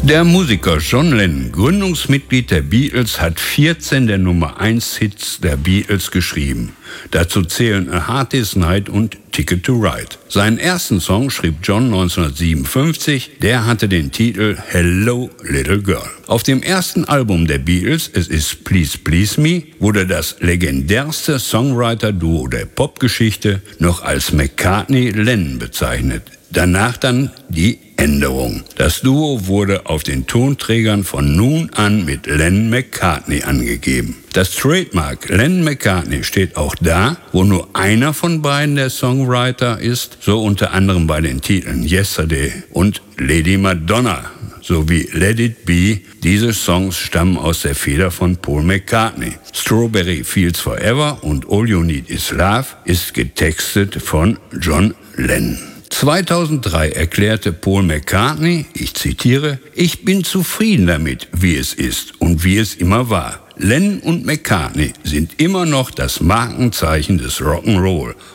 Der Musiker John Lennon, Gründungsmitglied der Beatles, hat 14 der Nummer-1-Hits der Beatles geschrieben. Dazu zählen A Hard Day's Night und Ticket to Ride. Seinen ersten Song schrieb John 1957, der hatte den Titel Hello Little Girl. Auf dem ersten Album der Beatles, es ist Please Please Me, wurde das legendärste Songwriter-Duo der Popgeschichte noch als McCartney-Lennon bezeichnet. Danach dann die Änderung. Das Duo wurde auf den Tonträgern von nun an mit Lennon-McCartney angegeben. Das Trademark Lennon-McCartney steht auch da, wo nur einer von beiden der Songwriter ist, so unter anderem bei den Titeln Yesterday und Lady Madonna sowie Let It Be. Diese Songs stammen aus der Feder von Paul McCartney. Strawberry Fields Forever und All You Need Is Love ist getextet von John Lennon. 2003 erklärte Paul McCartney, ich zitiere, „Ich bin zufrieden damit, wie es ist und wie es immer war. Lennon und McCartney sind immer noch das Markenzeichen des Rock'n'Roll.